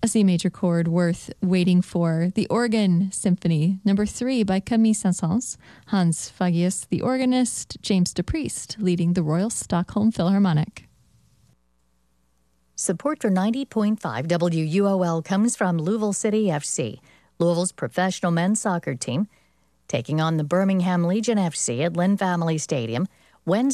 A C major chord worth waiting for. The Organ Symphony, number 3 by Camille Saint-Saëns. Hans Fagius, the organist. James de Priest, leading the Royal Stockholm Philharmonic. Support for 90.5 WUOL comes from Louisville City FC, Louisville's professional men's soccer team, taking on the Birmingham Legion FC at Lynn Family Stadium Wednesday.